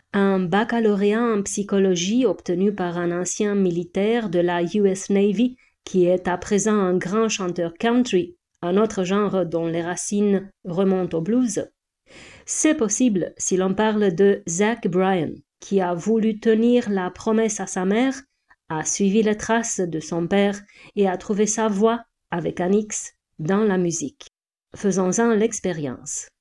Un baccalauréat en psychologie obtenu par un ancien militaire de la US Navy qui est à présent un grand chanteur country, un autre genre dont les racines remontent au blues. C'est possible si l'on parle de Zach Bryan, qui a voulu tenir la promesse à sa mère, a suivi les traces de son père et a trouvé sa voie, avec un X, dans la musique. Faisons-en l'expérience.